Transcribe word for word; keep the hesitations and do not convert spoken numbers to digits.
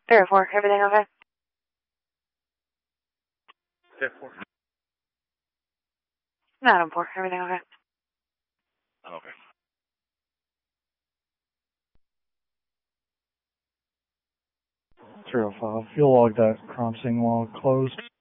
three oh four, everything okay? three oh four. Madam four, everything okay? Okay. three oh five, you'll log that crime scene log closed.